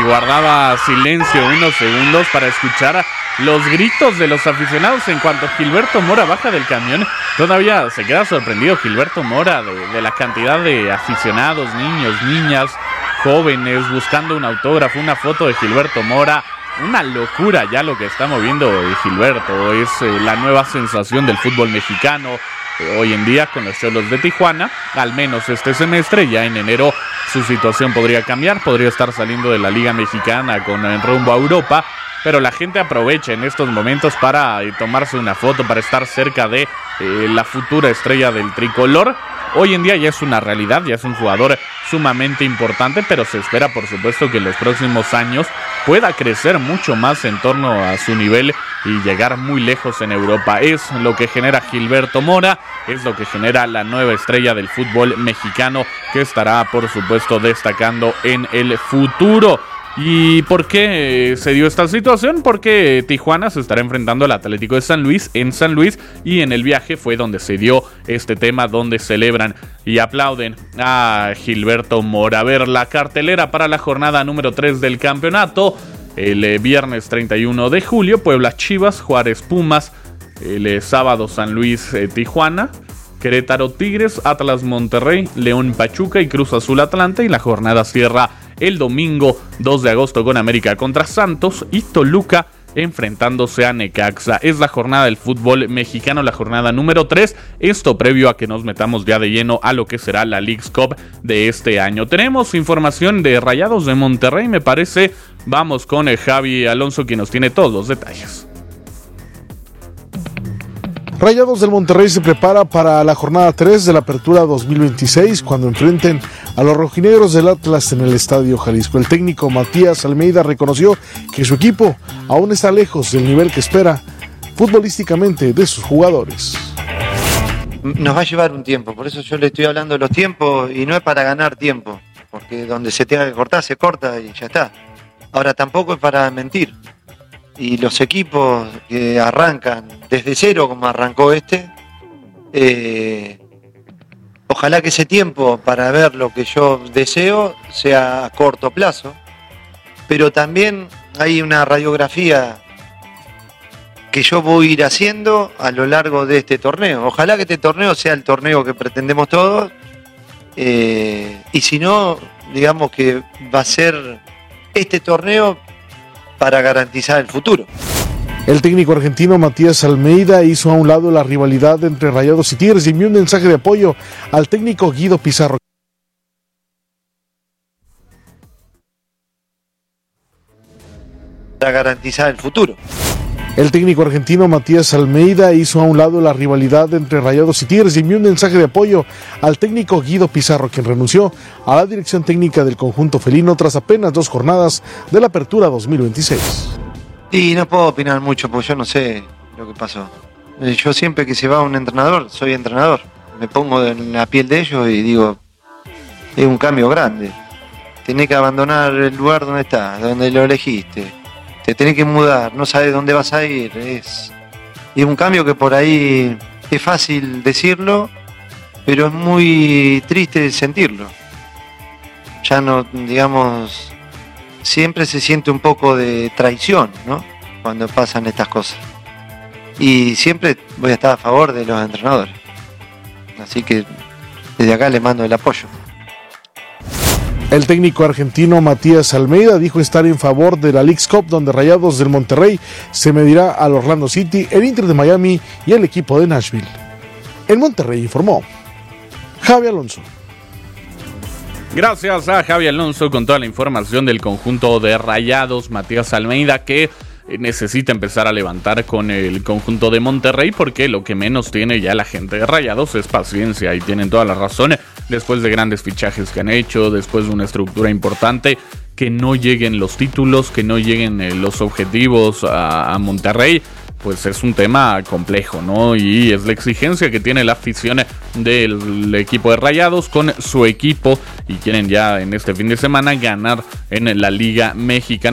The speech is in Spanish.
guardaba silencio unos segundos para escuchar los gritos de los aficionados en cuanto Gilberto Mora baja del camión. Todavía se queda sorprendido Gilberto Mora de la cantidad de aficionados, niños, niñas, jóvenes, buscando un autógrafo, una foto de Gilberto Mora. Una locura ya lo que está moviendo Gilberto. Es la nueva sensación del fútbol mexicano hoy en día con los Xolos de Tijuana. Al menos este semestre, ya en enero su situación podría cambiar, podría estar saliendo de la Liga Mexicana con rumbo a Europa, pero la gente aprovecha en estos momentos para tomarse una foto, para estar cerca de la futura estrella del tricolor. Hoy en día ya es una realidad, ya es un jugador sumamente importante, pero se espera por supuesto que en los próximos años pueda crecer mucho más en torno a su nivel y llegar muy lejos en Europa. Es lo que genera Gilberto Mora, es lo que genera la nueva estrella del fútbol mexicano que estará por supuesto destacando en el futuro. ¿Y por qué se dio esta situación? Porque Tijuana se estará enfrentando al Atlético de San Luis en San Luis, y en el viaje fue donde se dio este tema, donde celebran y aplauden a Gilberto Mora. A ver, la cartelera para la jornada número 3 del campeonato. El viernes 31 de julio, Puebla Chivas, Juárez Pumas. El sábado San Luis Tijuana, Querétaro Tigres, Atlas Monterrey, León Pachuca y Cruz Azul Atlante. Y la jornada cierra el domingo 2 de agosto con América contra Santos y Toluca enfrentándose a Necaxa. Es la jornada del fútbol mexicano, la jornada número 3. Esto previo a que nos metamos ya de lleno a lo que será la Leagues Cup de este año. Tenemos información de Rayados de Monterrey, me parece. Vamos con Javi Alonso, quien nos tiene todos los detalles. Rayados del Monterrey se prepara para la jornada 3 de la Apertura 2026 cuando enfrenten a los rojinegros del Atlas en el Estadio Jalisco. El técnico Matías Almeida reconoció que su equipo aún está lejos del nivel que espera futbolísticamente de sus jugadores. Nos va a llevar un tiempo, por eso yo le estoy hablando de los tiempos, y no es para ganar tiempo, porque donde se tenga que cortar, se corta y ya está. Ahora tampoco es para mentir. Y los equipos que arrancan desde cero, como arrancó ojalá que ese tiempo para ver lo que yo deseo sea a corto plazo, pero también hay una radiografía que yo voy a ir haciendo a lo largo de este torneo. Ojalá que este torneo sea el torneo que pretendemos todos, y si no, digamos que va a ser este torneo para garantizar el futuro. El técnico argentino Matías Almeida hizo a un lado la rivalidad entre Rayados y Tigres y envió un mensaje de apoyo al técnico Guido Pizarro. Para garantizar el futuro. El técnico argentino Matías Almeida hizo a un lado la rivalidad entre Rayados y Tigres y envió un mensaje de apoyo al técnico Guido Pizarro, quien renunció a la dirección técnica del conjunto felino tras apenas 2 jornadas de la Apertura 2026. Y no puedo opinar mucho porque yo no sé lo que pasó. Yo siempre que se va un entrenador, soy entrenador. Me pongo en la piel de ellos y digo, es un cambio grande. Tenés que abandonar el lugar donde estás, donde lo elegiste. Te tenés que mudar, no sabes dónde vas a ir. Es un cambio que por ahí es fácil decirlo, pero es muy triste sentirlo. Ya no, digamos, siempre se siente un poco de traición, ¿no? Cuando pasan estas cosas. Y siempre voy a estar a favor de los entrenadores. Así que desde acá le mando el apoyo. El técnico argentino Matías Almeida dijo estar en favor de la Leagues Cup, donde Rayados del Monterrey se medirá al Orlando City, el Inter de Miami y el equipo de Nashville. En Monterrey informó Javi Alonso. Gracias a Javi Alonso con toda la información del conjunto de Rayados. Matías Almeida, que necesita empezar a levantar con el conjunto de Monterrey, porque lo que menos tiene ya la gente de Rayados es paciencia, y tienen toda la razón. Después de grandes fichajes que han hecho, después de una estructura importante, que no lleguen los títulos, que no lleguen los objetivos a Monterrey, pues es un tema complejo, ¿no? Y es la exigencia que tiene la afición del equipo de Rayados con su equipo, y quieren ya en este fin de semana ganar en la Liga Mexicana.